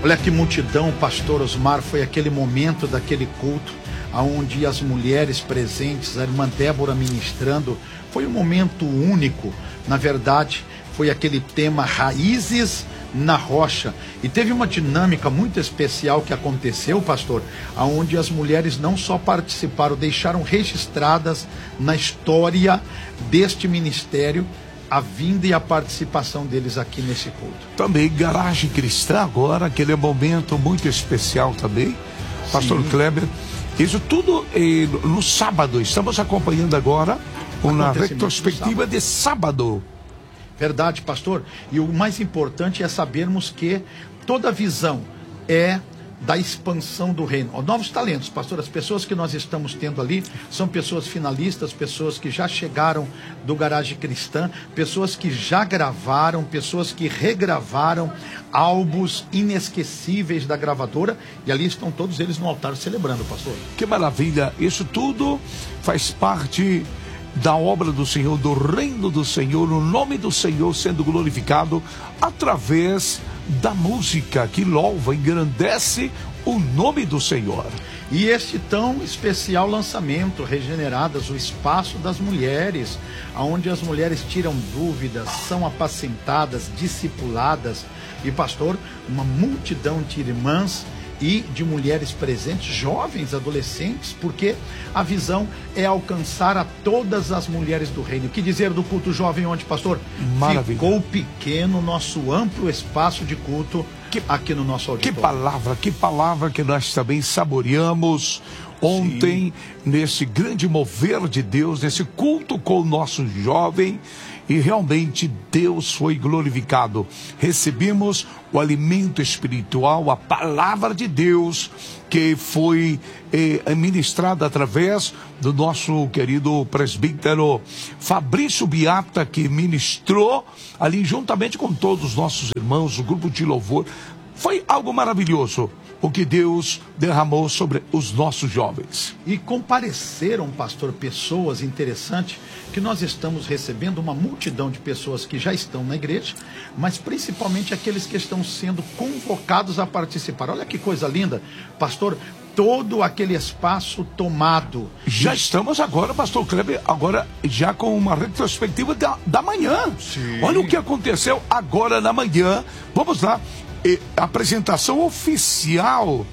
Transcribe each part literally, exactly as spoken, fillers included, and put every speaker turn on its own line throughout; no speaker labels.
Olha que multidão, pastor Osmar, foi aquele momento daquele culto, onde as mulheres presentes, a irmã Débora ministrando, foi um momento único. Na verdade, foi aquele tema Raízes na Rocha. E teve uma dinâmica muito especial que aconteceu, pastor, onde as mulheres não só participaram, deixaram registradas na história deste ministério a vinda e a participação deles aqui nesse culto.
Também Garagem Cristã agora, aquele momento muito especial também, pastor Sim. Kleber. Isso tudo eh, no sábado, estamos acompanhando agora uma retrospectiva de sábado.
Verdade, pastor. E o mais importante é sabermos que toda visão é da expansão do reino. Novos talentos, pastor, as pessoas que nós estamos tendo ali são pessoas finalistas, pessoas que já chegaram do Garagem Cristã, pessoas que já gravaram, pessoas que regravaram álbuns inesquecíveis da gravadora, e ali estão todos eles no altar celebrando, pastor.
Que maravilha! Isso tudo faz parte da obra do Senhor, do reino do Senhor, o nome do Senhor sendo glorificado através da música que louva, engrandece o nome do Senhor.
E este tão especial lançamento, Regeneradas, o espaço das mulheres, onde as mulheres tiram dúvidas, são apacentadas, discipuladas, e pastor, uma multidão de irmãs e de mulheres presentes, jovens, adolescentes, porque a visão é alcançar a todas as mulheres do reino. O que dizer do culto jovem onde, pastor?
Maravilha.
Ficou pequeno nosso amplo espaço de culto que, aqui no nosso auditório.
Que palavra, que palavra que nós também saboreamos ontem, Sim. nesse grande mover de Deus, nesse culto com o nosso jovem, e realmente Deus foi glorificado. Recebemos o alimento espiritual, a palavra de Deus, que foi eh, ministrada através do nosso querido presbítero Fabrício Biata, que ministrou ali juntamente com todos os nossos irmãos, o grupo de louvor. Foi algo maravilhoso o que Deus derramou sobre os nossos jovens.
E compareceram, pastor, pessoas interessantes, que nós estamos recebendo uma multidão de pessoas que já estão na igreja, mas principalmente aqueles que estão sendo convocados a participar. Olha que coisa linda, pastor, todo aquele espaço tomado.
Já estamos agora, pastor Kleber, agora já com uma retrospectiva da, da manhã.
Sim.
Olha o que aconteceu agora na manhã. Vamos lá. E apresentação oficial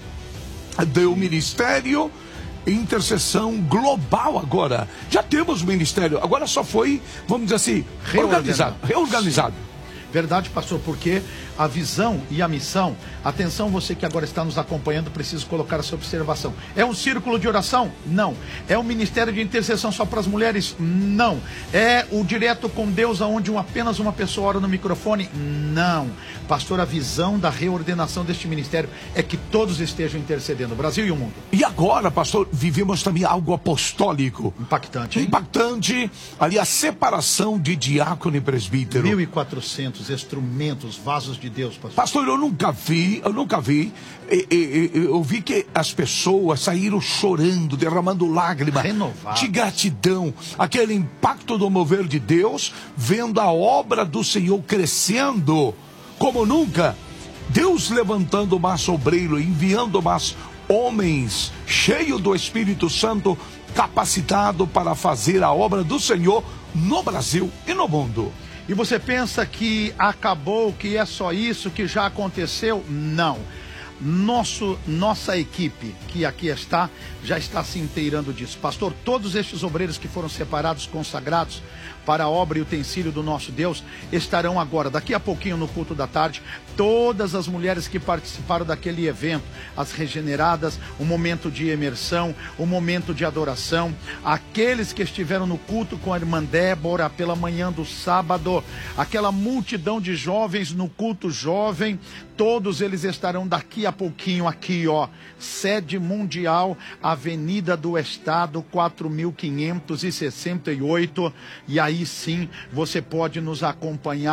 do Ministério Intercessão Global agora. Já temos o Ministério, agora só foi, vamos dizer assim, reorganizado. reorganizado.
Verdade, pastor, porque a visão e a missão, atenção você que agora está nos acompanhando, preciso colocar essa observação. É um círculo de oração? Não. É um ministério de intercessão só para as mulheres? Não. É o direto com Deus, onde apenas uma pessoa ora no microfone? Não. Pastor, a visão da reordenação deste ministério é que todos estejam intercedendo, o Brasil e o mundo.
E agora, pastor, vivemos também algo apostólico.
Impactante, hein?
Impactante, ali a separação de diácono e presbítero.
mil e quatrocentos instrumentos, vasos de Deus, pastor.
Pastor, eu nunca vi, eu nunca vi, eu, eu, eu vi que as pessoas saíram chorando, derramando lágrimas de gratidão, aquele impacto do mover de Deus, vendo a obra do Senhor crescendo, como nunca, Deus levantando mais obreiro, enviando mais homens, cheios do Espírito Santo, capacitado para fazer a obra do Senhor no Brasil e no mundo.
E você pensa que acabou, que é só isso, que já aconteceu? Não. Nosso, nossa equipe, que aqui está, já está se inteirando disso. Pastor, todos estes obreiros que foram separados, consagrados para a obra e utensílio do nosso Deus, estarão agora, daqui a pouquinho no culto da tarde, todas as mulheres que participaram daquele evento, as regeneradas, um momento de imersão, um momento de adoração, aqueles que estiveram no culto com a irmã Débora pela manhã do sábado, aquela multidão de jovens no culto jovem, todos eles estarão daqui a pouquinho aqui, ó, sede mundial, Avenida do Estado, quatro mil quinhentos e sessenta e oito, e aí sim você pode nos acompanhar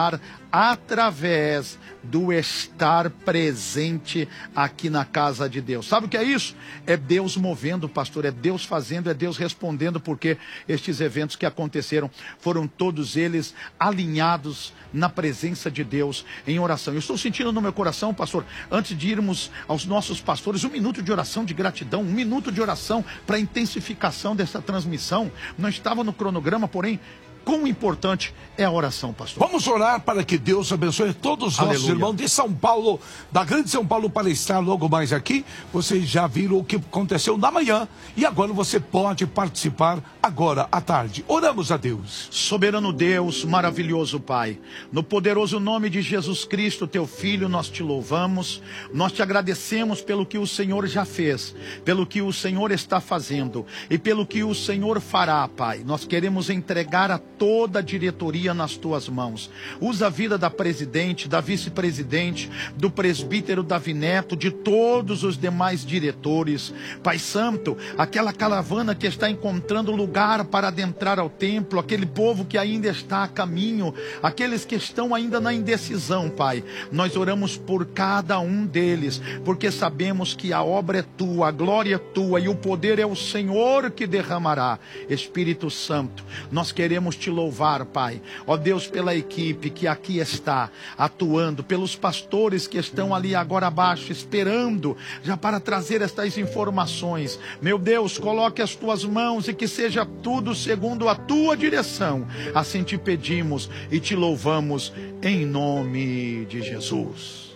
através do estar presente aqui na casa de Deus. Sabe o que é isso? É Deus movendo, pastor, é Deus fazendo, é Deus respondendo, porque estes eventos que aconteceram foram todos eles alinhados na presença de Deus em oração. Eu estou sentindo no meu coração, pastor, antes de irmos aos nossos pastores, um minuto de oração de gratidão, um minuto de oração para intensificação dessa transmissão. Não estava no cronograma, porém, quão importante é a oração, pastor.
Vamos orar para que Deus abençoe todos os nossos irmãos de São Paulo, da grande São Paulo, para estar logo mais aqui. Vocês já viram o que aconteceu na manhã e agora você pode participar agora à tarde. Oramos a Deus.
Soberano Deus, maravilhoso Pai, no poderoso nome de Jesus Cristo, teu Filho, nós te louvamos, nós te agradecemos pelo que o Senhor já fez, pelo que o Senhor está fazendo e pelo que o Senhor fará, Pai. Nós queremos entregar a toda a diretoria nas tuas mãos. Usa a vida da presidente, da vice-presidente, do presbítero Davi Neto, de todos os demais diretores. Pai Santo, aquela caravana que está encontrando lugar para adentrar ao templo, aquele povo que ainda está a caminho, aqueles que estão ainda na indecisão, Pai. Nós oramos por cada um deles, porque sabemos que a obra é tua, a glória é tua e o poder é o Senhor que derramará. Espírito Santo, nós queremos te louvar, Pai, ó Deus, pela equipe que aqui está atuando, pelos pastores que estão ali agora abaixo, esperando já para trazer estas informações. Meu Deus, coloque as tuas mãos e que seja tudo segundo a tua direção. Assim te pedimos e te louvamos em nome de Jesus.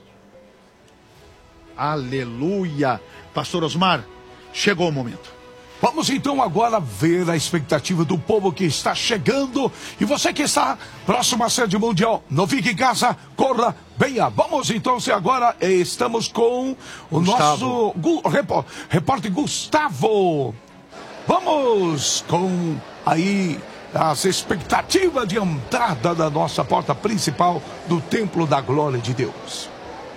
Aleluia. Pastor Osmar, chegou o momento.
Vamos então agora ver a expectativa do povo que está chegando. E você que está próximo à sede mundial, não fique em casa, corra, venha. Vamos então, se agora estamos com o Gustavo. nosso repó, repórter Gustavo. Vamos com aí as expectativas de entrada da nossa porta principal do Templo da Glória de Deus.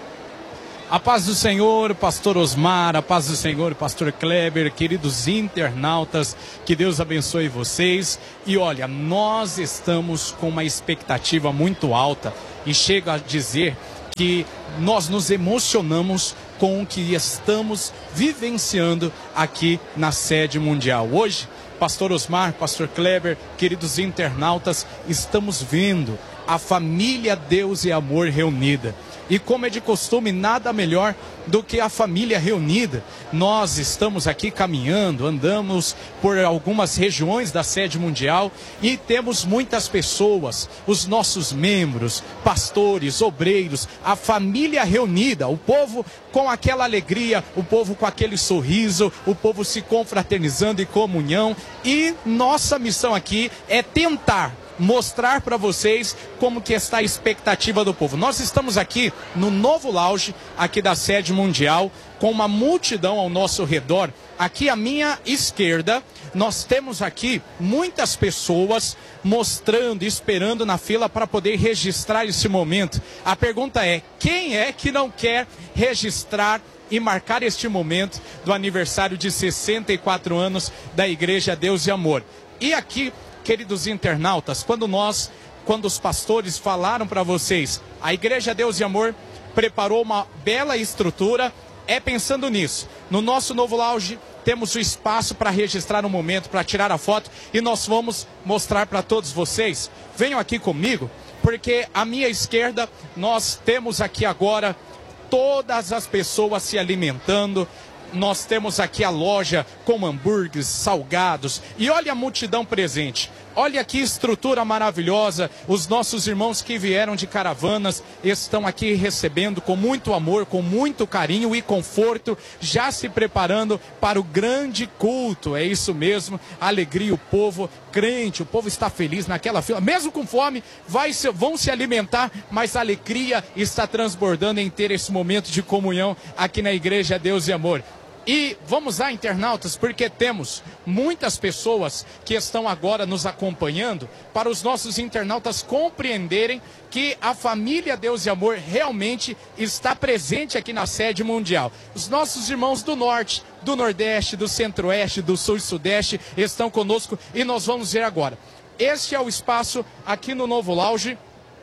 A paz do Senhor, pastor Osmar, a paz do Senhor, pastor Kleber, queridos internautas, que Deus abençoe vocês. E olha, nós estamos com uma expectativa muito alta e chego a dizer que nós nos emocionamos com o que estamos vivenciando aqui na sede mundial. Hoje, pastor Osmar, pastor Kleber, queridos internautas, estamos vendo a família Deus e Amor reunida. E como é de costume, nada melhor do que a família reunida. Nós estamos aqui caminhando, andamos por algumas regiões da sede mundial e temos muitas pessoas, os nossos membros, pastores, obreiros, a família reunida, o povo com aquela alegria, o povo com aquele sorriso, o povo se confraternizando em comunhão. E nossa missão aqui é tentar mostrar para vocês como que está a expectativa do povo. Nós estamos aqui no novo lounge aqui da sede mundial, com uma multidão ao nosso redor. Aqui à minha esquerda, nós temos aqui muitas pessoas mostrando, esperando na fila para poder registrar esse momento. A pergunta é, quem é que não quer registrar e marcar este momento do aniversário de sessenta e quatro anos da Igreja Deus e Amor? E aqui, queridos internautas, quando nós, quando os pastores falaram para vocês, a Igreja Deus e Amor preparou uma bela estrutura, é pensando nisso. No nosso novo lounge temos o espaço para registrar um momento, para tirar a foto, e nós vamos mostrar para todos vocês. Venham aqui comigo, porque à minha esquerda nós temos aqui agora todas as pessoas se alimentando. Nós temos aqui a loja com hambúrgueres, salgados, e olha a multidão presente. Olha que estrutura maravilhosa. Os nossos irmãos que vieram de caravanas estão aqui recebendo com muito amor, com muito carinho e conforto, já se preparando para o grande culto. É isso mesmo, alegria, o povo crente, o povo está feliz naquela fila, mesmo com fome, vai se, vão se alimentar, mas a alegria está transbordando em ter esse momento de comunhão aqui na Igreja Deus e Amor. E vamos lá, internautas, porque temos muitas pessoas que estão agora nos acompanhando, para os nossos internautas compreenderem que a família Deus e Amor realmente está presente aqui na sede mundial. Os nossos irmãos do norte, do nordeste, do centro-oeste, do sul e sudeste estão conosco e nós vamos ver agora. Este é o espaço aqui no novo lounge.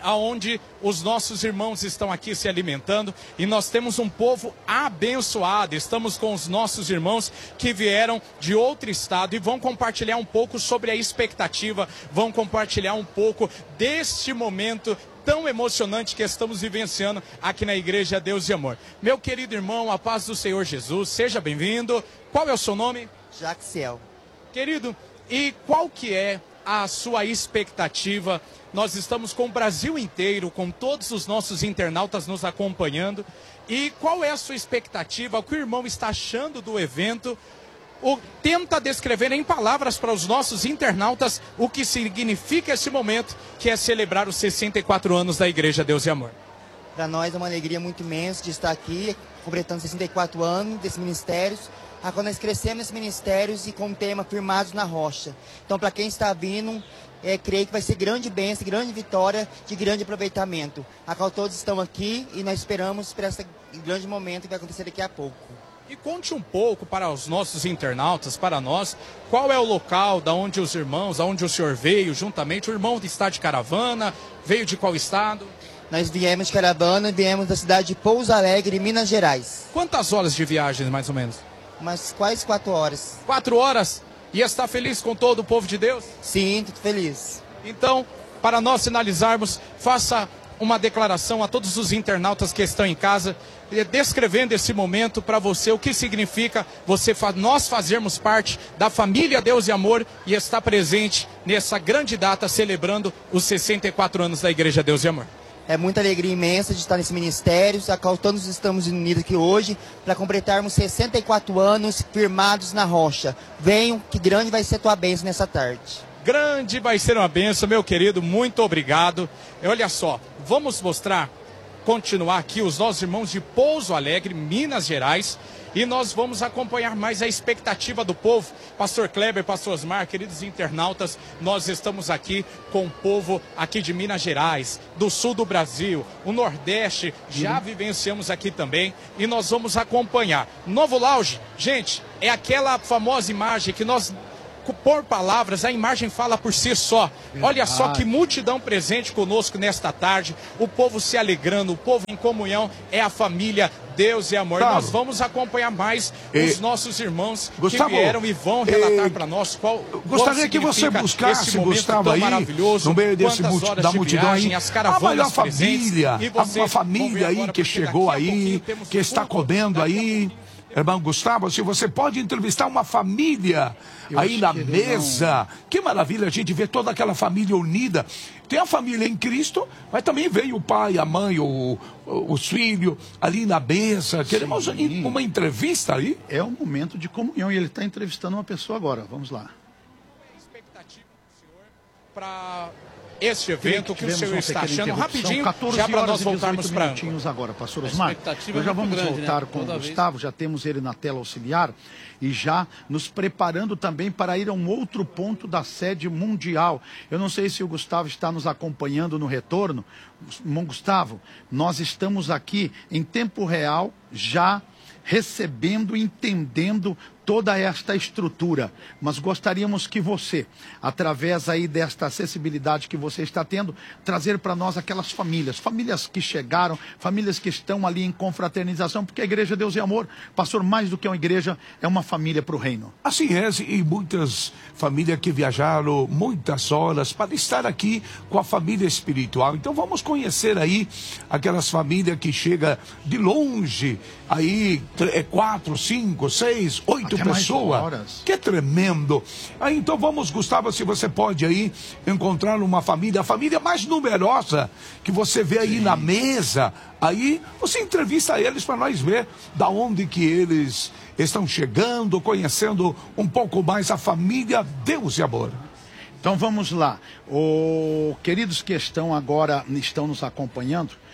aonde os nossos irmãos estão aqui se alimentando, e nós temos um povo abençoado. Estamos com os nossos irmãos que vieram de outro estado e vão compartilhar um pouco sobre a expectativa, vão compartilhar um pouco deste momento tão emocionante que estamos vivenciando aqui na Igreja Deus e Amor. Meu querido irmão, a paz do Senhor Jesus, seja bem-vindo. Qual é o seu nome?
Jaxiel.
Querido, e qual que é a sua expectativa? Nós estamos com o Brasil inteiro, com todos os nossos internautas nos acompanhando. E qual é a sua expectativa? O que o irmão está achando do evento? O, tenta descrever em palavras para os nossos internautas o que significa esse momento, que é celebrar os sessenta e quatro anos da Igreja Deus e Amor.
Para nós é uma alegria muito imensa de estar aqui, completando sessenta e quatro anos desses ministérios. Agora nós crescemos nesses ministérios e com o tema Firmados na Rocha. Então, para quem está vindo, é, creio que vai ser grande bênção, grande vitória, de grande aproveitamento. A qual todos estão aqui e nós esperamos para esse grande momento que vai acontecer daqui a pouco.
E conte um pouco para os nossos internautas, para nós, qual é o local da onde os irmãos, da onde o senhor veio juntamente. O irmão está de caravana, veio de qual estado?
Nós viemos de caravana, viemos da cidade de Pouso Alegre, Minas Gerais.
Quantas horas de viagem, mais ou menos?
Umas quase quatro horas.
Quatro horas? E está feliz com todo o povo de Deus?
Sim, estou feliz.
Então, para nós finalizarmos, faça uma declaração a todos os internautas que estão em casa, descrevendo esse momento para você, o que significa você, nós fazermos parte da família Deus e Amor e estar presente nessa grande data, celebrando os sessenta e quatro anos da Igreja Deus e Amor.
É muita alegria imensa de estar nesse ministério, a qual todos estamos unidos aqui hoje, para completarmos sessenta e quatro anos firmados na rocha. Venham, que grande vai ser a tua bênção nessa tarde.
Grande vai ser uma bênção, meu querido, muito obrigado. E olha só, vamos mostrar, continuar aqui os nossos irmãos de Pouso Alegre, Minas Gerais, e nós vamos acompanhar mais a expectativa do povo. Pastor Kleber, Pastor Osmar, queridos internautas, nós estamos aqui com o povo aqui de Minas Gerais, do sul do Brasil, o Nordeste, já vivenciamos aqui também, e nós vamos acompanhar. Novo Lounge, gente, é aquela famosa imagem que nós, por palavras, a imagem fala por si só. Verdade. Olha só que multidão presente conosco nesta tarde, o povo se alegrando, o povo em comunhão, é a família Deus e Amor. Claro. Nós vamos acompanhar mais e... os nossos irmãos Gustavo, que vieram e vão relatar e... para nós qual
gostaria que você buscasse, Gustavo, aí, no meio desse multi, da multidão viagem, aí, as caravanas a maior família, uma família aí que chegou aí, que está um comendo aí. Irmão Gustavo, se você pode entrevistar uma família eu aí na mesa, não. Que maravilha a gente ver toda aquela família unida. Tem a família em Cristo, mas também veio o pai, a mãe, o, o, os filhos ali na mesa. Queremos Sim. uma entrevista aí.
É um momento de comunhão e ele está entrevistando uma pessoa agora. Vamos lá.
Qual é a expectativa do senhor para este evento que o senhor está achando? Rapidinho, já para nós voltarmos para
agora, pastor Osmar. Nós já vamos grande, voltar né? com Toda o Gustavo, vez. Já temos ele na tela auxiliar e já nos preparando também para ir a um outro ponto da sede mundial. Eu não sei se o Gustavo está nos acompanhando no retorno. Irmão Gustavo, nós estamos aqui em tempo real, já recebendo, entendendo toda esta estrutura, mas gostaríamos que você, através aí desta acessibilidade que você está tendo, trazer para nós aquelas famílias, famílias que chegaram, famílias que estão ali em confraternização, porque a Igreja Deus e Amor, pastor, mais do que uma igreja, é uma família para o reino.
Assim é, e muitas famílias que viajaram muitas horas para estar aqui com a família espiritual. Então vamos conhecer aí aquelas famílias que chegam de longe, aí quatro, cinco, seis, oito pessoas, que é tremendo. Aí então vamos, Gustavo, se você pode aí encontrar uma família, a família mais numerosa que você vê aí Sim. na mesa, aí você entrevista eles para nós ver da onde que eles estão chegando, conhecendo um pouco mais a família Deus e Amor.
Então vamos lá, o... queridos que estão agora, estão nos acompanhando,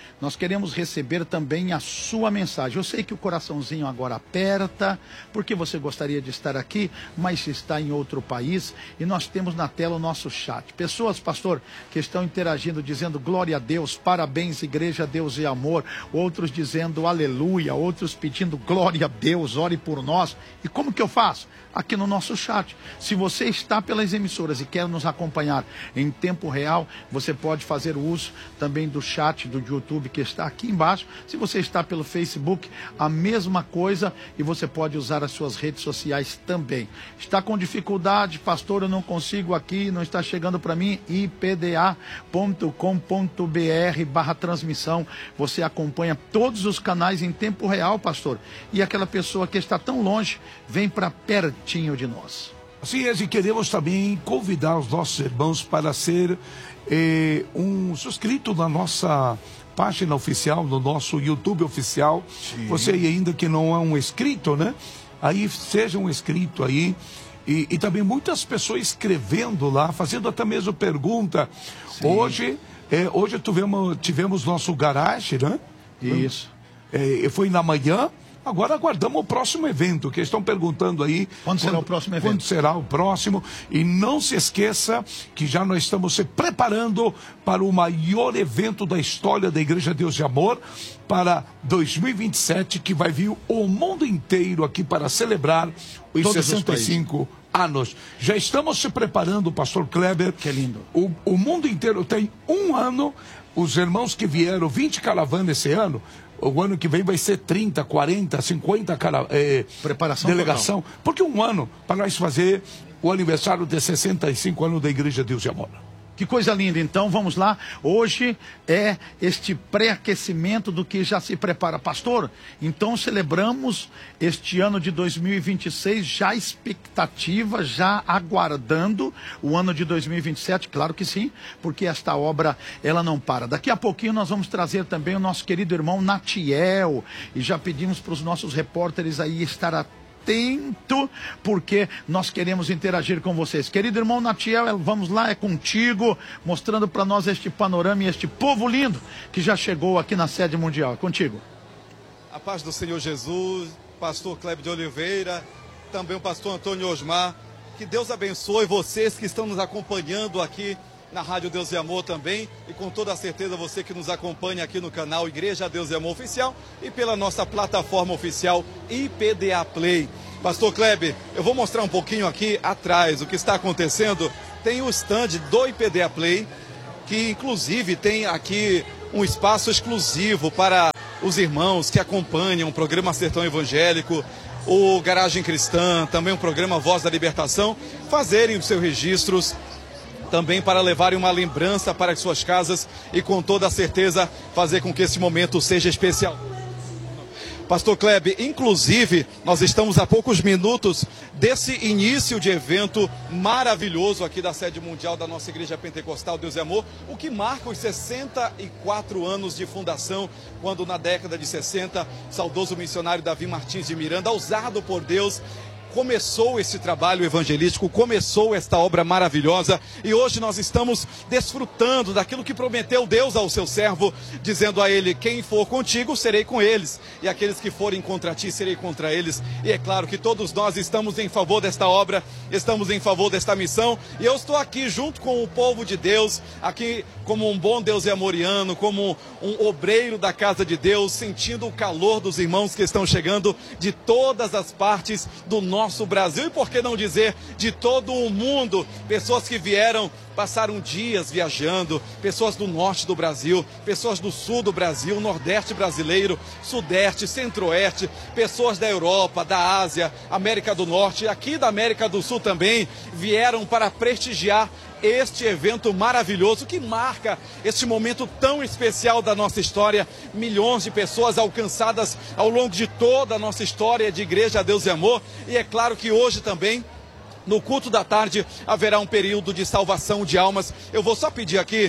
nós queremos receber também a sua mensagem. Eu sei que o coraçãozinho agora aperta, porque você gostaria de estar aqui, mas está em outro país, e nós temos na tela o nosso chat. Pessoas, pastor, que estão interagindo, dizendo glória a Deus, parabéns, igreja, Deus e amor, outros dizendo aleluia, outros pedindo glória a Deus, ore por nós. E como que eu faço? Aqui no nosso chat. Se você está pelas emissoras e quer nos acompanhar em tempo real, você pode fazer uso também do chat do YouTube que está aqui embaixo. Se você está pelo Facebook, a mesma coisa, e você pode usar as suas redes sociais também. Está com dificuldade, pastor, eu não consigo aqui, não está chegando para mim, i p d a ponto com ponto b r barra transmissão. Você acompanha todos os canais em tempo real, pastor. E aquela pessoa que está tão longe, vem para perto de nós.
Assim é, e queremos também convidar os nossos irmãos para ser eh, um inscrito na nossa página oficial, no nosso YouTube oficial. Sim. Você ainda que não é um inscrito, né? Aí seja um inscrito aí. E, e também muitas pessoas escrevendo lá, fazendo até mesmo pergunta. Sim. Hoje, eh, hoje tivemos, tivemos nosso garagem, né?
Isso.
Eh, foi na manhã. Agora aguardamos o próximo evento, que estão perguntando aí.
Quando será quando, o próximo evento?
Quando será o próximo. E não se esqueça que já nós estamos se preparando para o maior evento da história da Igreja Deus de Amor para dois mil e vinte e sete, que vai vir o mundo inteiro aqui para celebrar os Todos sessenta e cinco anos. Já estamos se preparando, pastor Kleber.
Que lindo.
O, o mundo inteiro tem um ano. Os irmãos que vieram, vinte caravanas esse ano, o ano que vem vai ser trinta, quarenta, cinquenta cara, é,
Preparação
delegação.
Total.
Porque um ano para nós fazer o aniversário de sessenta e cinco anos da Igreja Deus de Amor.
Que coisa linda. Então vamos lá, hoje é este pré-aquecimento do que já se prepara. Pastor, então celebramos este ano de dois mil e vinte e seis, já expectativa, já aguardando o ano de dois mil e vinte e sete, claro que sim, porque esta obra ela não para. Daqui a pouquinho nós vamos trazer também o nosso querido irmão Natiel, e já pedimos para os nossos repórteres aí estar atentos, atento, porque nós queremos interagir com vocês. Querido irmão Natiel, vamos lá, é contigo, mostrando para nós este panorama e este povo lindo que já chegou aqui na sede mundial. É contigo.
A paz do Senhor Jesus, pastor Kleber de Oliveira, também o pastor Antônio Osmar. Que Deus abençoe vocês que estão nos acompanhando aqui na Rádio Deus e Amor também, e com toda certeza você que nos acompanha aqui no canal Igreja Deus e Amor Oficial e pela nossa plataforma oficial I P D A Play. Pastor Kleber, eu vou mostrar um pouquinho aqui atrás o que está acontecendo. Tem o stand do I P D A Play, que inclusive tem aqui um espaço exclusivo para os irmãos que acompanham o programa Sertão Evangélico, o Garagem Cristã, também o programa Voz da Libertação, fazerem os seus registros, também para levarem uma lembrança para as suas casas e com toda certeza fazer com que esse momento seja especial. Pastor Kleber, inclusive, nós estamos a poucos minutos desse início de evento maravilhoso aqui da sede mundial da nossa Igreja Pentecostal Deus e Amor, o que marca os sessenta e quatro anos de fundação, quando na década de sessenta, o saudoso missionário Davi Martins de Miranda, usado por Deus, começou esse trabalho evangelístico, começou esta obra maravilhosa, e hoje nós estamos desfrutando daquilo que prometeu Deus ao seu servo, dizendo a ele: quem for contigo, serei com eles, e aqueles que forem contra ti, serei contra eles. E é claro que todos nós estamos em favor desta obra, estamos em favor desta missão, e eu estou aqui junto com o povo de Deus, aqui como um bom Deus e amoriano, como um obreiro da casa de Deus, sentindo o calor dos irmãos que estão chegando de todas as partes do nosso nosso Brasil, e por que não dizer de todo o mundo, pessoas que vieram, passaram dias viajando, pessoas do norte do Brasil, pessoas do sul do Brasil, nordeste brasileiro, sudeste, centro-oeste, pessoas da Europa, da Ásia, América do Norte, aqui da América do Sul também, vieram para prestigiar este evento maravilhoso que marca este momento tão especial da nossa história. Milhões de pessoas alcançadas ao longo de toda a nossa história de Igreja Deus e Amor, e é claro que hoje também, no culto da tarde, haverá um período de salvação de almas. Eu vou só pedir aqui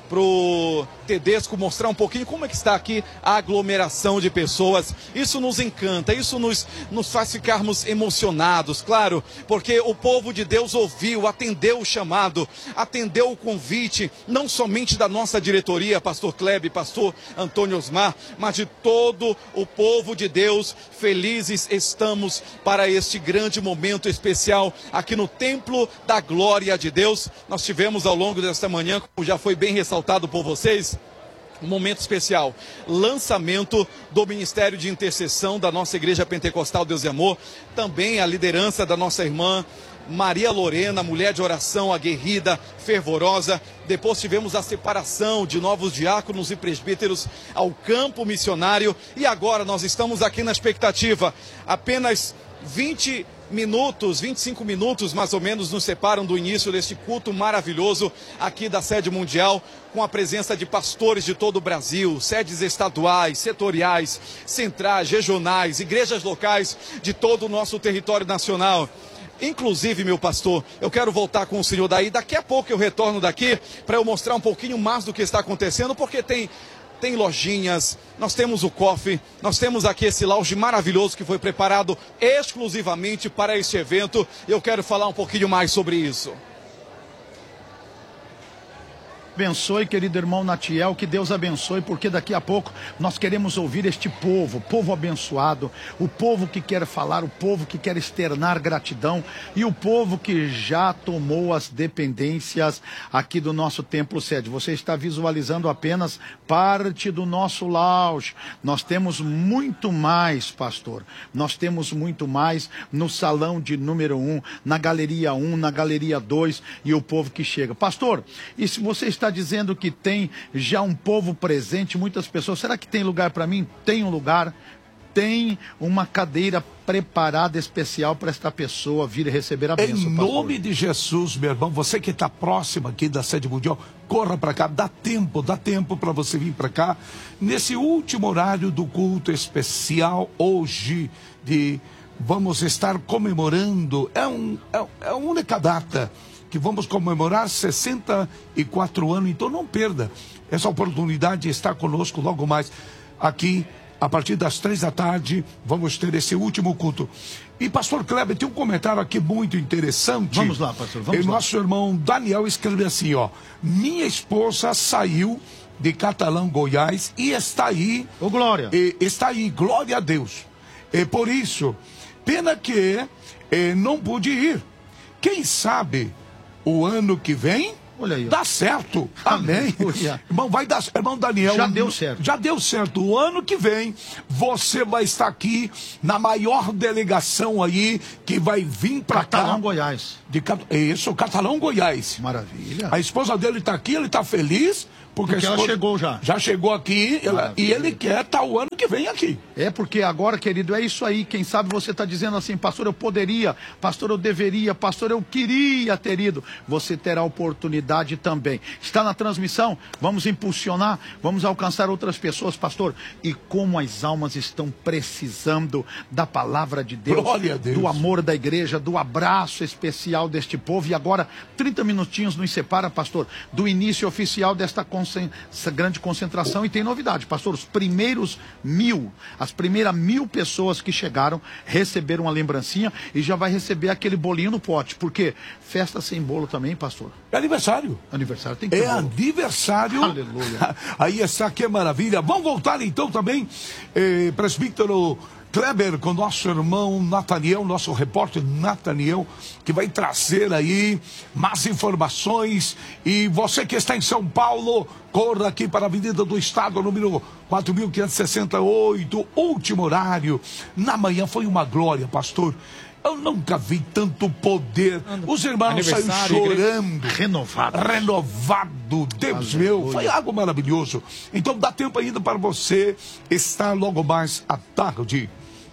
pro Tedesco mostrar um pouquinho como é que está aqui a aglomeração de pessoas. Isso nos encanta, isso nos, nos faz ficarmos emocionados, claro, porque o povo de Deus ouviu, atendeu o chamado, atendeu o convite, não somente da nossa diretoria, pastor Kleber, pastor Antônio Osmar, mas de todo o povo de Deus. Felizes estamos para este grande momento especial aqui no Templo da Glória de Deus. Nós tivemos ao longo desta manhã, como já foi bem ressaltado por vocês, um momento especial, lançamento do Ministério de Intercessão da nossa Igreja Pentecostal Deus e Amor, também a liderança da nossa irmã Maria Lorena, mulher de oração aguerrida, fervorosa. Depois tivemos a separação de novos diáconos e presbíteros ao campo missionário. E agora nós estamos aqui na expectativa. Apenas vinte minutos, vinte e cinco minutos mais ou menos nos separam do início deste culto maravilhoso aqui da sede mundial, com a presença de pastores de todo o Brasil, sedes estaduais, setoriais, centrais, regionais, igrejas locais de todo o nosso território nacional. Inclusive, meu pastor, eu quero voltar com o senhor daí. Daqui a pouco eu retorno daqui para eu mostrar um pouquinho mais do que está acontecendo, porque tem, tem lojinhas, nós temos o coffee, nós temos aqui esse lounge maravilhoso que foi preparado exclusivamente para este evento. Eu quero falar um pouquinho mais sobre isso.
Abençoe, querido irmão Natiel, que Deus abençoe, porque daqui a pouco nós queremos ouvir este povo, povo abençoado, o povo que quer falar, o povo que quer externar gratidão e o povo que já tomou as dependências aqui do nosso templo sede. Você está visualizando apenas parte do nosso lounge. Nós temos muito mais, pastor. Nós temos muito mais no salão de número um, na galeria um, na galeria dois e o povo que chega. Pastor, e se você está dizendo que tem já um povo presente, muitas pessoas, será que tem lugar para mim? Tem um lugar, tem uma cadeira preparada especial para esta pessoa vir e receber a bênção.
Em nome pastor. de Jesus, meu irmão, você que está próximo aqui da sede mundial, corra para cá, dá tempo, dá tempo para você vir para cá, nesse último horário do culto especial, hoje, de vamos estar comemorando, é, um, é, é uma única data, que vamos comemorar sessenta e quatro anos, então não perda essa oportunidade de estar conosco logo mais aqui, a partir das três da tarde, vamos ter esse último culto. E pastor Kleber, tem um comentário aqui muito interessante.
Vamos lá, pastor, vamos
e
lá.
Nosso irmão Daniel escreve assim, ó, minha esposa saiu de Catalão, Goiás, e está aí.
Ô, glória.
E, está aí, glória a Deus. E por isso, pena que e, não pude ir. Quem sabe o ano que vem, olha aí, dá certo. Amém. Irmão, vai dar, irmão Daniel.
Já deu certo.
Já deu certo. O ano que vem, você vai estar aqui na maior delegação aí que vai vir para cá.
Catalão, Goiás.
De, isso, Catalão, Goiás.
Maravilha.
A esposa dele está aqui, ele está feliz. Porque,
porque ela chegou já.
Já chegou aqui ela, e ele quer estar o ano que vem aqui.
É porque agora, querido, é isso aí. Quem sabe você está dizendo assim, pastor, eu poderia, pastor, eu deveria, pastor, eu queria ter ido. Você terá oportunidade também. Está na transmissão? Vamos impulsionar, vamos alcançar outras pessoas, pastor. E como as almas estão precisando da palavra de Deus,
glória a Deus,
do amor da igreja, do abraço especial deste povo. E agora, trinta minutinhos nos separa, pastor, do início oficial desta essa grande concentração. E tem novidade, pastor, os primeiros mil, as primeiras mil pessoas que chegaram receberam uma lembrancinha e já vai receber aquele bolinho no pote, porque festa sem bolo também, pastor.
É aniversário.
Aniversário tem que ter
É bolo. Aniversário.
Aleluia.
Aí está, que maravilha. Vamos voltar então também, eh, presbítero Kleber, com nosso irmão Nataniel, nosso repórter Nataniel, que vai trazer aí mais informações. E você que está em São Paulo, corra aqui para a Avenida do Estado, número quatro mil quinhentos e sessenta e oito, último horário. Na manhã foi uma glória, pastor. Eu nunca vi tanto poder. Os irmãos saíram chorando.
Renovado.
Renovado. Deus
Aleluia.
meu, foi algo maravilhoso. Então dá tempo ainda para você estar logo mais à tarde.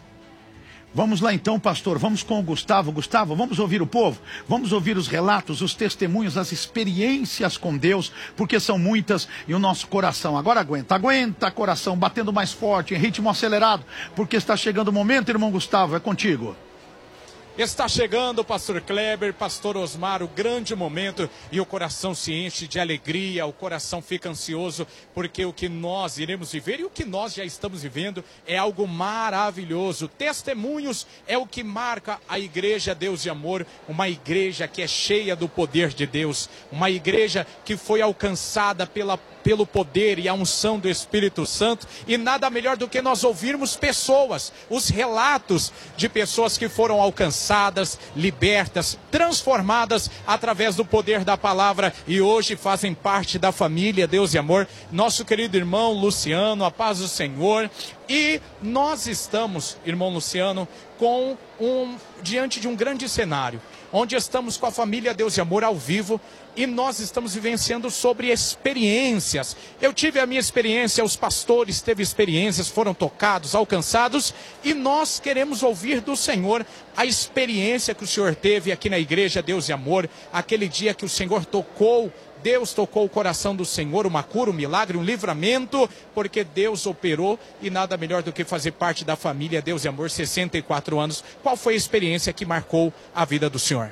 Vamos lá então, pastor, vamos com o Gustavo. Gustavo, vamos ouvir o povo? Vamos ouvir os relatos, os testemunhos, as experiências com Deus, porque são muitas e o nosso coração, agora aguenta, aguenta coração, batendo mais forte, em ritmo acelerado, porque está chegando o momento, irmão Gustavo, é contigo.
Está chegando o pastor Kleber, pastor Osmar, o grande momento, e o coração se enche de alegria, o coração fica ansioso, porque o que nós iremos viver e o que nós já estamos vivendo é algo maravilhoso. Testemunhos é o que marca a igreja Deus e Amor, uma igreja que é cheia do poder de Deus, uma igreja que foi alcançada pela pelo poder e a unção do Espírito Santo, e nada melhor do que nós ouvirmos pessoas, os relatos de pessoas que foram alcançadas, libertas, transformadas através do poder da palavra, e hoje fazem parte da família Deus e Amor. Nosso querido irmão Luciano, a paz do Senhor. E nós estamos, irmão Luciano, com um, diante de um grande cenário, onde estamos com a família Deus e Amor ao vivo, e nós estamos vivenciando sobre experiências. Eu tive a minha experiência, os pastores teve experiências, foram tocados, alcançados, e nós queremos ouvir do Senhor a experiência que o Senhor teve aqui na igreja Deus e Amor, aquele dia que o Senhor tocou, Deus tocou o coração do Senhor, uma cura, um milagre, um livramento, porque Deus operou, e nada melhor do que fazer parte da família Deus e Amor, sessenta e quatro anos. Qual foi a experiência que marcou a vida do senhor?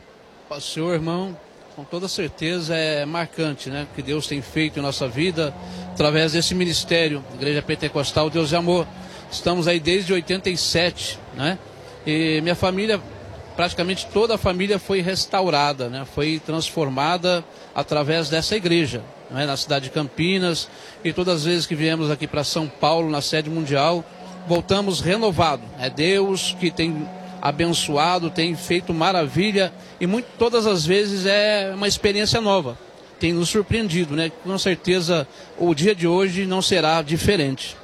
O senhor, irmão, com toda certeza é marcante, né? O que Deus tem feito em nossa vida, através desse ministério, Igreja Pentecostal Deus e Amor. Estamos aí desde oitenta e sete, né? E minha família, praticamente toda a família foi restaurada, né? Foi transformada através dessa igreja, né? Na cidade de Campinas, e todas as vezes que viemos aqui para São Paulo, na sede mundial, voltamos renovado. É Deus que tem abençoado, tem feito maravilha, e muito, todas as vezes é uma experiência nova. Tem nos surpreendido, né? Com certeza o dia de hoje não será diferente.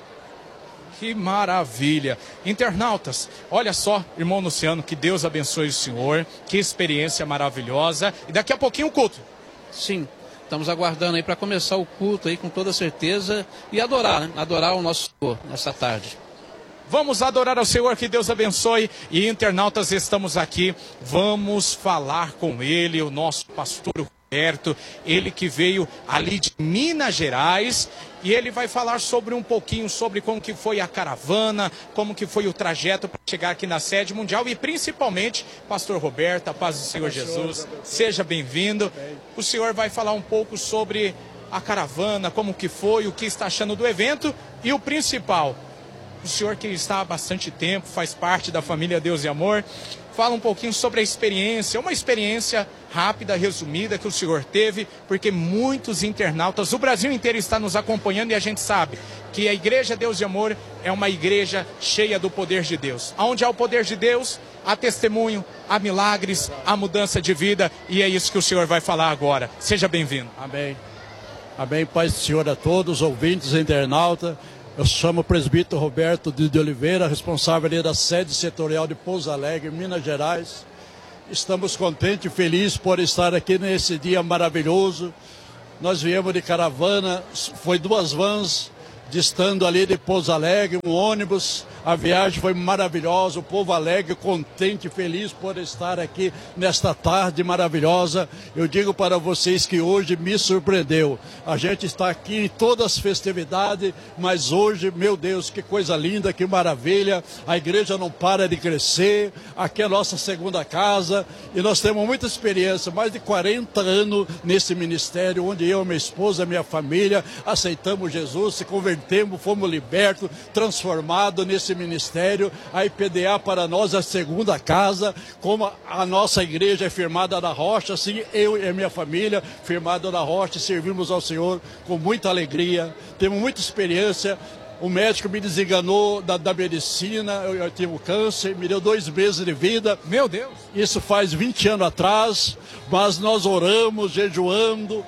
Que maravilha. Internautas, olha só, irmão Luciano, que Deus abençoe o senhor, que experiência maravilhosa, e daqui a pouquinho o culto.
Sim, estamos aguardando aí para começar o culto aí com toda certeza, e adorar, né? Adorar o nosso Senhor nessa tarde.
Vamos adorar ao Senhor, que Deus abençoe. E internautas, estamos aqui, vamos falar com ele, o nosso pastor Roberto, ele que veio ali de Minas Gerais, e ele vai falar sobre um pouquinho sobre como que foi a caravana, como que foi o trajeto para chegar aqui na sede mundial, e principalmente, pastor Roberto, a paz do Senhor Jesus, seja bem-vindo. O senhor vai falar um pouco sobre a caravana, como que foi, o que está achando do evento, e o principal, o senhor que está há bastante tempo, faz parte da família Deus e Amor, fala um pouquinho sobre a experiência, uma experiência rápida, resumida, que o senhor teve, porque muitos internautas, o Brasil inteiro está nos acompanhando, e a gente sabe que a igreja Deus e Amor é uma igreja cheia do poder de Deus. Onde há o poder de Deus, há testemunho, há milagres, há mudança de vida, e é isso que o senhor vai falar agora. Seja bem-vindo.
Amém. Amém, paz do Senhor a todos, ouvintes, internautas. Eu chamo o presbítero Roberto de Oliveira, responsável ali da sede setorial de Pouso Alegre, Minas Gerais. Estamos contentes e felizes por estar aqui nesse dia maravilhoso. Nós viemos de caravana, foi duas vans, distando ali de Pouso Alegre, um ônibus. A viagem foi maravilhosa, o povo alegre, contente e feliz por estar aqui nesta tarde maravilhosa. Eu digo para vocês que hoje me surpreendeu. A gente está aqui em todas as festividades, mas hoje, meu Deus, que coisa linda, que maravilha. A igreja não para de crescer, aqui é a nossa segunda casa, e nós temos muita experiência, mais de quarenta anos nesse ministério, onde eu, minha esposa, minha família, aceitamos Jesus, se convertemos, fomos libertos, transformados nesse ministério. A I P D A para nós é a segunda casa, como a nossa igreja é firmada na rocha, assim eu e a minha família firmada na rocha, servimos ao Senhor com muita alegria, temos muita experiência. O médico me desenganou da, da medicina, eu, eu tive câncer, me deu dois meses de vida.
Meu Deus!
Isso faz vinte anos atrás, mas nós oramos, jejuando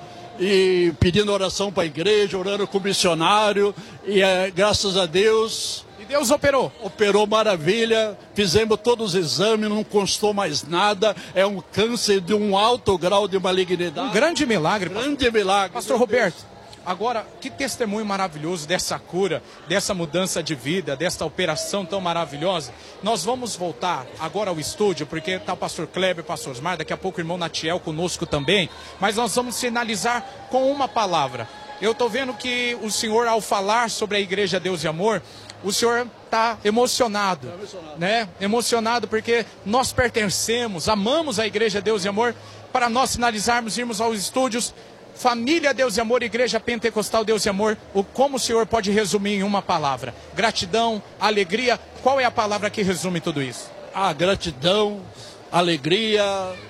e pedindo oração para a igreja, orando com o missionário, e é, graças a Deus...
E Deus operou.
Operou maravilha, fizemos todos os exames, não constou mais nada. É um câncer de um alto grau de malignidade.
Um grande milagre.
Grande milagre.
Pastor Roberto, agora, que testemunho maravilhoso dessa cura, dessa mudança de vida, dessa operação tão maravilhosa. Nós vamos voltar agora ao estúdio, porque está o pastor Kleber, o pastor Osmar, daqui a pouco o irmão Natiel conosco também. Mas nós vamos finalizar com uma palavra. Eu estou vendo que o senhor, ao falar sobre a igreja Deus e Amor, o senhor está emocionado,
Tá emocionado.
né? Emocionado porque nós pertencemos, amamos a Igreja Deus e Amor. Para nós finalizarmos, irmos aos estúdios, Família Deus e Amor, Igreja Pentecostal Deus e Amor, o, como o senhor pode resumir em uma palavra? Gratidão, alegria, qual é a palavra que resume tudo isso?
A gratidão, alegria,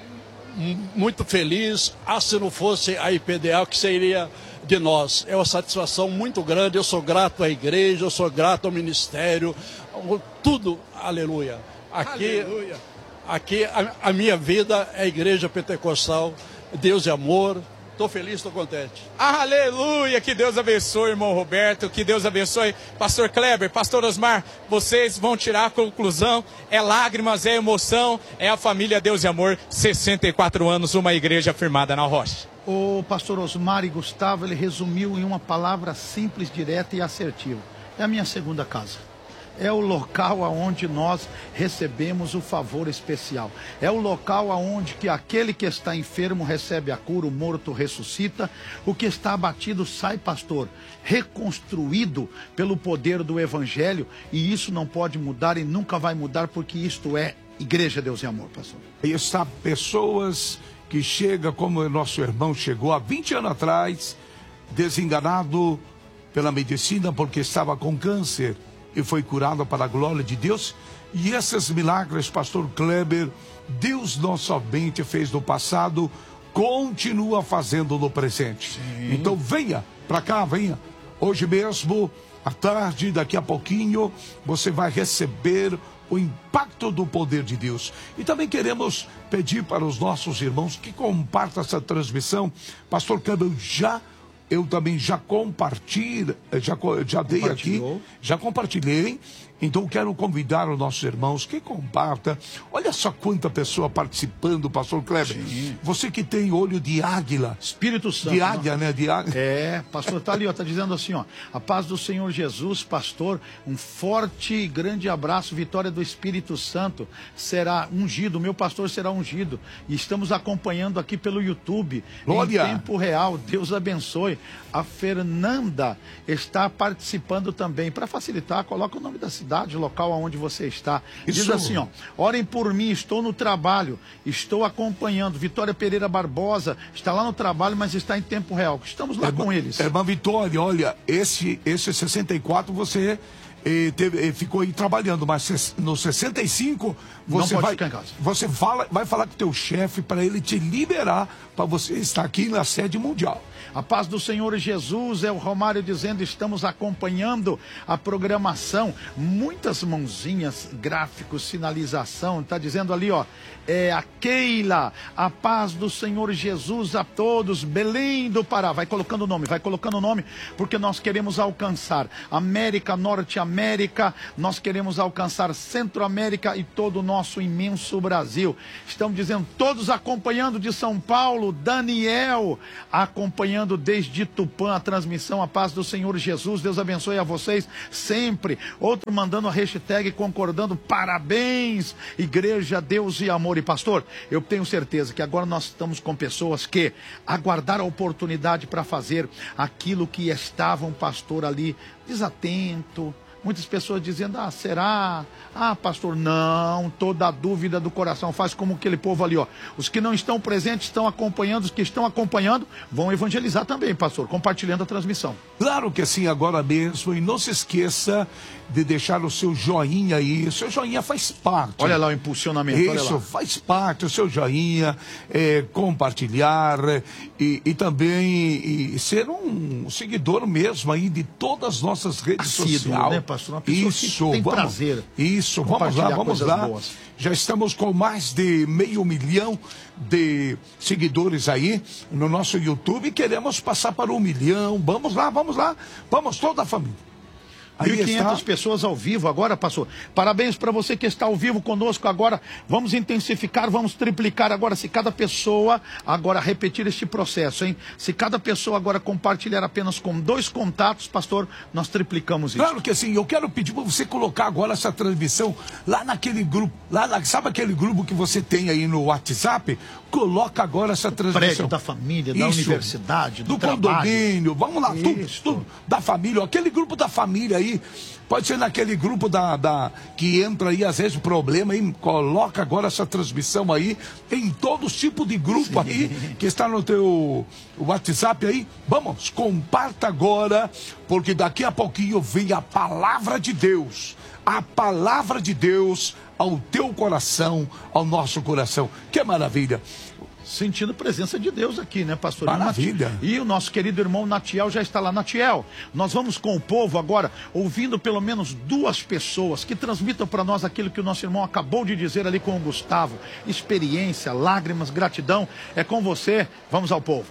muito feliz. Ah, se não fosse a I P D A, o que seria de nós? É uma satisfação muito grande. Eu sou grato à igreja, eu sou grato ao ministério, tudo, aleluia. Aqui,
Aleluia.
aqui a, a minha vida é a Igreja Pentecostal, Deus e Amor. Estou feliz, estou contente.
Aleluia, que Deus abençoe, irmão Roberto, que Deus abençoe, pastor Kleber, pastor Osmar, vocês vão tirar a conclusão, é lágrimas, é emoção, é a família Deus e Amor, sessenta e quatro anos, uma igreja firmada na rocha.
O pastor Osmar e Gustavo, ele resumiu em uma palavra simples, direta e assertiva. É a minha segunda casa. É o local aonde nós recebemos o favor especial. É o local aonde que aquele que está enfermo recebe a cura, o morto ressuscita, o que está abatido sai, pastor, reconstruído pelo poder do Evangelho, e isso não pode mudar e nunca vai mudar, porque isto é Igreja Deus e Amor, pastor.
Aí está pessoas que chegam como o nosso irmão chegou há vinte anos atrás, desenganado pela medicina porque estava com câncer, e foi curado para a glória de Deus. E esses milagres, pastor Kleber, Deus não somente fez no passado, continua fazendo no presente. Sim. Então venha para cá, venha. Hoje mesmo, à tarde, daqui a pouquinho, você vai receber o impacto do poder de Deus. E também queremos pedir para os nossos irmãos que compartam essa transmissão. Pastor Kleber, já Eu também já compartilho, já, já dei aqui, já compartilhei. Então quero convidar os nossos irmãos que compartam. Olha só quanta pessoa participando, pastor Kleber. Sim. Você que tem olho de águila.
Espírito Santo.
De águia, né? De águia.
É, pastor, tá ali, ó, tá dizendo assim, ó. A paz do Senhor Jesus, pastor, um forte e grande abraço, vitória do Espírito Santo. Será ungido, meu pastor será ungido. E estamos acompanhando aqui pelo YouTube,
Glória.
Em tempo real. Deus abençoe. A Fernanda está participando também. Para facilitar, coloca o nome da cidade, local onde você está. Diz
Isso.
assim, ó: orem por mim, estou no trabalho, estou acompanhando. Vitória Pereira Barbosa está lá no trabalho, mas está em tempo real. Estamos lá
Irmã,
com eles.
Irmã Vitória, olha, esse, esse sessenta e quatro você eh, teve, eh, ficou aí trabalhando, mas no sessenta e cinco você
Não pode
vai,
ficar em casa.
você fala, vai falar com o teu chefe para ele te liberar para você estar aqui na sede mundial.
A paz do Senhor Jesus, é o Romário dizendo, estamos acompanhando a programação. Muitas mãozinhas, gráficos, sinalização, está dizendo ali, ó, é a Keila, a paz do Senhor Jesus a todos, Belém do Pará, vai colocando o nome, vai colocando o nome, porque nós queremos alcançar América, Norte América, nós queremos alcançar Centro-América e todo o nosso imenso Brasil. Estamos dizendo, todos acompanhando de São Paulo, Daniel, acompanhando desde Tupã a transmissão, a paz do Senhor Jesus, Deus abençoe a vocês sempre. Outro mandando a hashtag concordando, parabéns, Igreja Deus e Amor. E pastor, eu tenho certeza que agora nós estamos com pessoas que aguardaram a oportunidade para fazer aquilo que estavam, pastor, ali desatento. Muitas pessoas dizendo, ah, será? Ah, pastor, não, toda a dúvida do coração, faz como aquele povo ali, ó. Os que não estão presentes estão acompanhando, os que estão acompanhando vão evangelizar também, pastor, compartilhando a transmissão.
Claro que sim, agora mesmo, e não se esqueça de deixar o seu joinha aí, o seu joinha faz parte.
Olha lá o impulsionamento,
Isso,
olha lá.
faz parte, o seu joinha, é, compartilhar e, e também e ser um seguidor mesmo aí de todas as nossas redes
Assíduo,
sociais.
né, pastor? Uma pessoa
Isso,
que tem
vamos,
prazer.
Isso, vamos lá,
compartilhar
vamos
coisas
lá.
boas.
Já estamos com mais de meio milhão de seguidores aí no nosso YouTube. Queremos passar para um milhão. Vamos lá, vamos lá. Vamos toda a família.
mil e quinhentas pessoas ao vivo agora, pastor. Parabéns para você que está ao vivo conosco agora. Vamos intensificar, vamos triplicar agora. Se cada pessoa agora repetir este processo, hein? Se cada pessoa agora compartilhar apenas com dois contatos, pastor, nós triplicamos isso.
Claro que sim. Eu quero pedir para você colocar agora essa transmissão lá naquele grupo. Lá, lá, sabe aquele grupo que você tem aí no WhatsApp? coloca agora essa transmissão.
Prédio da família, da
Isso.
universidade, do,
do
trabalho.
condomínio, vamos lá, tudo,
Isso.
tudo da família, aquele grupo da família aí, pode ser naquele grupo da, da que entra aí, às vezes, problema, aí, coloca agora essa transmissão aí, em todos os tipos de grupo Sim. aí, que está no teu WhatsApp aí, vamos, comparta agora, porque daqui a pouquinho vem a palavra de Deus, a palavra de Deus ao teu coração, ao nosso coração, que maravilha.
Sentindo a presença de Deus aqui, né, pastor?
Maravilha.
E o nosso querido irmão Natiel já está lá. Natiel, nós vamos com o povo agora, ouvindo pelo menos duas pessoas que transmitam para nós aquilo que o nosso irmão acabou de dizer ali com o Gustavo. Experiência, lágrimas, gratidão. É com você. Vamos ao povo.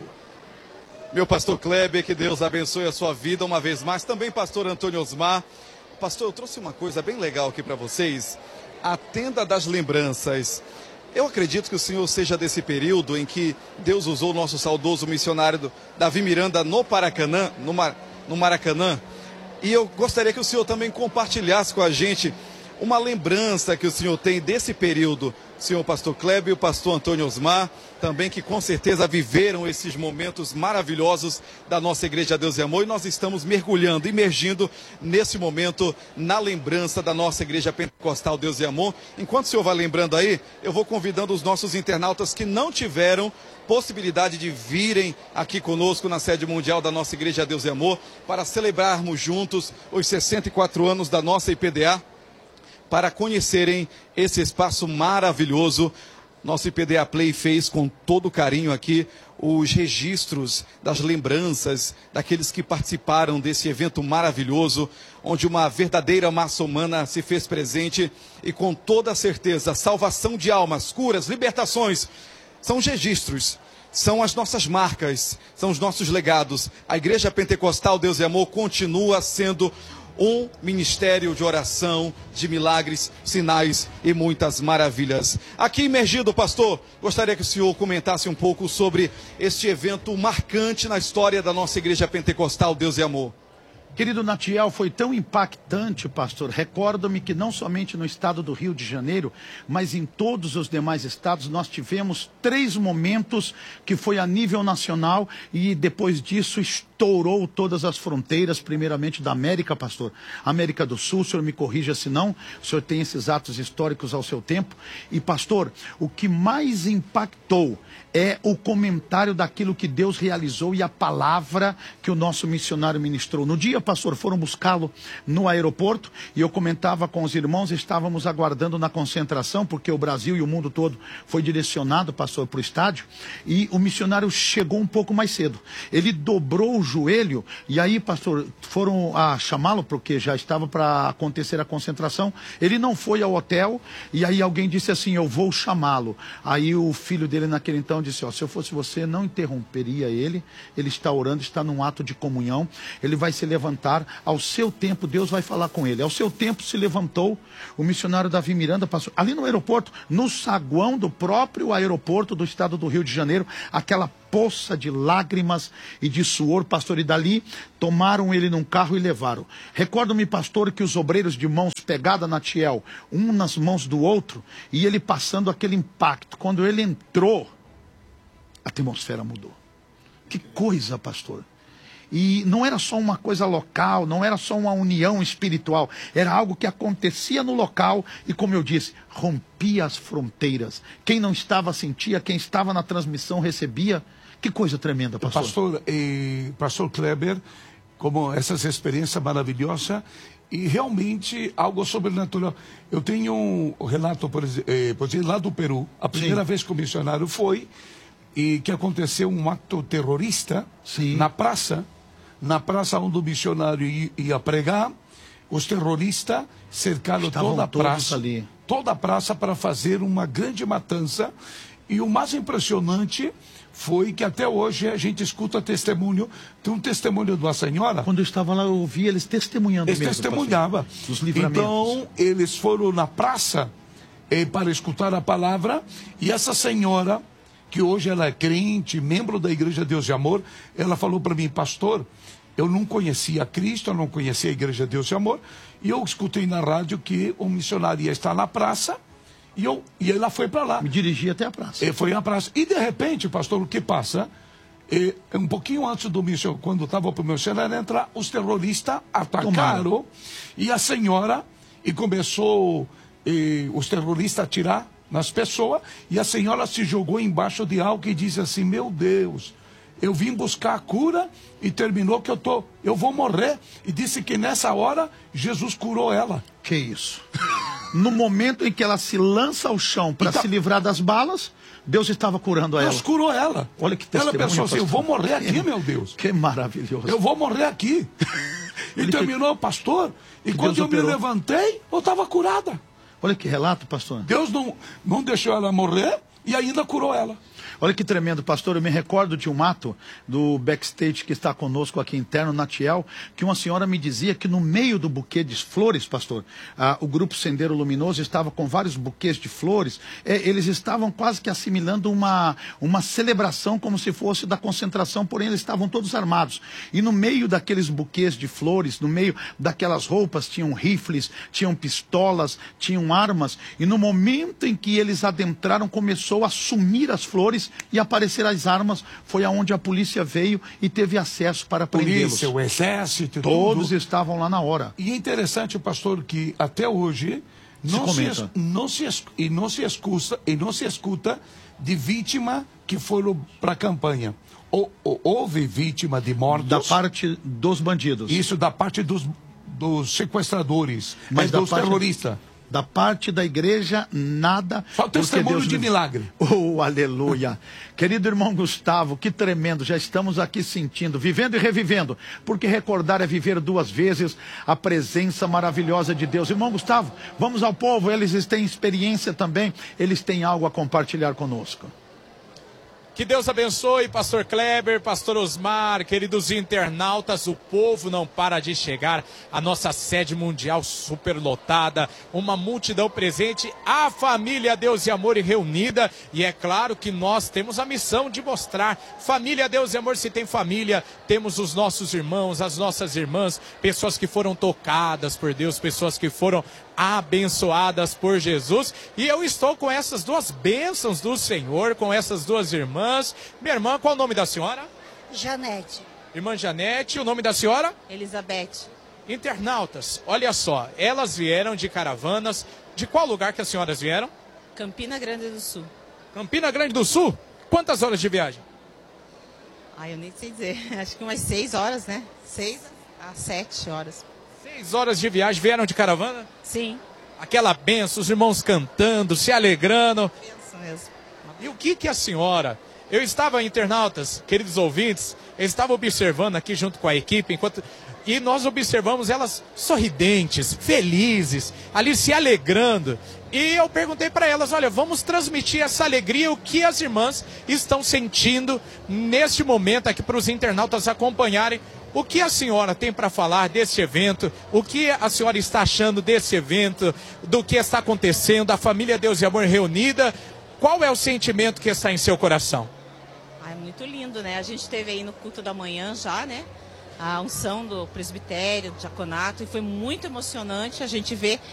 Meu pastor Kleber, que Deus abençoe a sua vida uma vez mais. Também pastor Antônio Osmar. Pastor, eu trouxe uma coisa bem legal aqui para vocês. A tenda das lembranças. Eu acredito que o senhor seja desse período em que Deus usou o nosso saudoso missionário Davi Miranda no Paracanã, no, Mar, no Maracanã. E eu gostaria que o senhor também compartilhasse com a gente uma lembrança que o senhor tem desse período. O senhor pastor Kleber e o pastor Antônio Osmar, também que com certeza viveram esses momentos maravilhosos da nossa Igreja Deus e Amor. E nós estamos mergulhando, imergindo nesse momento na lembrança da nossa Igreja Pentecostal Deus e Amor. Enquanto o senhor vai lembrando aí, eu vou convidando os nossos internautas que não tiveram possibilidade de virem aqui conosco na sede mundial da nossa Igreja Deus e Amor para celebrarmos juntos os sessenta e quatro anos da nossa I P D A, para conhecerem esse espaço maravilhoso. Nosso I P D A Play fez com todo carinho aqui os registros das lembranças daqueles que participaram desse evento maravilhoso, onde uma verdadeira massa humana se fez presente e com toda certeza, salvação de almas, curas, libertações, são os registros, são as nossas marcas, são os nossos legados. A Igreja Pentecostal Deus e Amor continua sendo um ministério de oração, de milagres, sinais e muitas maravilhas. Aqui imergido, pastor, gostaria que o senhor comentasse um pouco sobre este evento marcante na história da nossa Igreja Pentecostal Deus e Amor.
Querido Natiel, foi tão impactante, pastor. Recordo-me que não somente no estado do Rio de Janeiro, mas em todos os demais estados, nós tivemos três momentos que foi a nível nacional e depois disso estourou todas as fronteiras, primeiramente da América, pastor. América do Sul, o senhor me corrija se não, o senhor tem esses atos históricos ao seu tempo. E, pastor, o que mais impactou é o comentário daquilo que Deus realizou e a palavra que o nosso missionário ministrou. No dia, pastor, foram buscá-lo no aeroporto e eu comentava com os irmãos, estávamos aguardando na concentração, porque o Brasil e o mundo todo foi direcionado, pastor, para o estádio, e o missionário chegou um pouco mais cedo. Ele dobrou o joelho e aí, pastor, foram a chamá-lo porque já estava para acontecer a concentração. Ele não foi ao hotel e aí alguém disse assim, eu vou chamá-lo. Aí o filho dele naquele então disse, ó, se eu fosse você, não interromperia ele, ele está orando, está num ato de comunhão, ele vai se levantar, ao seu tempo Deus vai falar com ele. Ao seu tempo se levantou o missionário Davi Miranda, passou ali no aeroporto, no saguão do próprio aeroporto do estado do Rio de Janeiro, aquela poça de lágrimas e de suor, pastor, e dali tomaram ele num carro e levaram. Recordo-me, pastor, que os obreiros de mãos pegada na Natiel, um nas mãos do outro, e ele passando aquele impacto. Quando ele entrou, a atmosfera mudou. Que coisa, pastor. E não era só uma coisa local, não era só uma união espiritual, era algo que acontecia no local e, como eu disse, rompia as fronteiras. Quem não estava sentia, quem estava na transmissão recebia. Que coisa tremenda, pastor.
Pastor, eh, pastor Kleber, como essas experiências maravilhosas e realmente algo sobrenatural. Eu tenho um relato, por exemplo, lá do Peru, a primeira Sim. vez que o missionário foi, e que aconteceu um ato terrorista Sim. na praça, na praça onde o missionário ia pregar, os terroristas cercaram Estavam toda a praça, ali. toda a praça para fazer uma grande matança, e o mais impressionante foi que até hoje a gente escuta testemunho, tem um testemunho de uma senhora.
Quando eu estava lá, eu ouvi eles testemunhando
eles
mesmo.
Testemunhavam.
Os livramentos.
Então, eles foram na praça eh, para escutar a palavra, e essa senhora, que hoje ela é crente, membro da Igreja Deus de Amor, ela falou para mim, pastor, eu não conhecia Cristo, eu não conhecia a Igreja Deus de Amor, e eu escutei na rádio que o missionário ia estar na praça, E, eu, e ela foi para lá.
Me dirigi até a praça.
E foi à praça. E de repente, pastor, o que passa? E, um pouquinho antes do missionário, quando estava para o missionário entrar, os terroristas atacaram. Tomaram. E a senhora, e começou e, os terroristas a atirar nas pessoas, e a senhora se jogou embaixo de algo e disse assim, meu Deus, eu vim buscar a cura e terminou que eu tô, eu vou morrer. E disse que nessa hora Jesus curou ela.
Que isso? No momento em que ela se lança ao chão para então, se livrar das balas, Deus estava curando ela.
Deus curou ela.
Olha que testemunho.
Ela pensou assim, eu vou morrer aqui,
que,
meu Deus.
Que maravilhoso.
Eu vou morrer aqui. E terminou, pastor, e quando eu me levantei, eu estava curada.
Olha que relato, pastor.
Deus não, não deixou ela morrer e ainda curou ela.
Olha que tremendo, pastor. Eu me recordo de um ato do backstage que está conosco aqui interno, na Tiel, que uma senhora me dizia que no meio do buquê de flores, pastor, ah, o grupo Sendeiro Luminoso estava com vários buquês de flores. É, eles estavam quase que assimilando uma, uma celebração como se fosse da concentração, porém eles estavam todos armados. E no meio daqueles buquês de flores, no meio daquelas roupas, tinham rifles, tinham pistolas, tinham armas. E no momento em que eles adentraram, começou a sumir as flores e aparecer as armas, foi aonde a polícia veio e teve acesso para prendê-los.
Polícia, o exército,
todos
tudo.
estavam lá na hora.
E é interessante, pastor, que até hoje não se, se, não se, e não se escuta e não se escuta de vítima que foram para a campanha. Ou, ou, houve vítima de mortos.
Da parte dos bandidos.
Isso, da parte dos, dos sequestradores,
mas
dos
parte...
terroristas.
Da parte da igreja, nada.
Só testemunho
Deus
de
me...
milagre.
Oh, aleluia. Querido irmão Gustavo, que tremendo. Já estamos aqui sentindo, vivendo e revivendo. Porque recordar é viver duas vezes a presença maravilhosa de Deus. Irmão Gustavo, vamos ao povo. Eles têm experiência também. Eles têm algo a compartilhar conosco.
Que Deus abençoe, pastor Kleber, pastor Osmar, queridos internautas, o povo não para de chegar, a nossa sede mundial superlotada, uma multidão presente, a família Deus e Amor reunida, e é claro que nós temos a missão de mostrar, família Deus e Amor, se tem família, temos os nossos irmãos, as nossas irmãs, pessoas que foram tocadas por Deus, pessoas que foram abençoadas por Jesus, e eu estou com essas duas bênçãos do Senhor, com essas duas irmãs. Minha irmã, qual o nome da senhora?
Janete.
Irmã Janete, o nome da senhora?
Elizabeth.
Internautas, olha só, elas vieram de caravanas, de qual lugar que as senhoras vieram?
Campina Grande do Sul.
Campina Grande do Sul? Quantas horas de viagem?
Ah, eu nem sei dizer, acho que umas seis horas, né? Seis a sete horas.
Seis horas de viagem, vieram de caravana?
Sim.
Aquela benção, os irmãos cantando, se alegrando.
Benção mesmo.
E o que que a senhora... Eu estava, internautas, queridos ouvintes, eu estava observando aqui junto com a equipe, enquanto... e nós observamos elas sorridentes, felizes, ali se alegrando. E eu perguntei para elas, olha, vamos transmitir essa alegria, o que as irmãs estão sentindo neste momento aqui para os internautas acompanharem. O que a senhora tem para falar desse evento? O que a senhora está achando desse evento? Do que está acontecendo? A família Deus e Amor reunida? Qual é o sentimento que está em seu coração?
Ah, é muito lindo, né? A gente teve aí no culto da manhã já, né? A unção do presbitério, do diaconato, e foi muito emocionante a gente ver